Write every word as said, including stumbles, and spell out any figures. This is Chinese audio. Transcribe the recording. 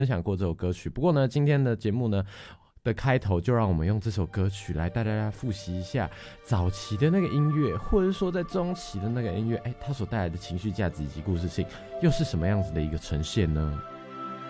分享过这首歌曲。不过呢，今天的节目呢的开头就让我们用这首歌曲来带大家复习一下早期的那个音乐，或者说在中期的那个音乐，哎，它所带来的情绪价值以及故事性又是什么样子的一个呈现呢？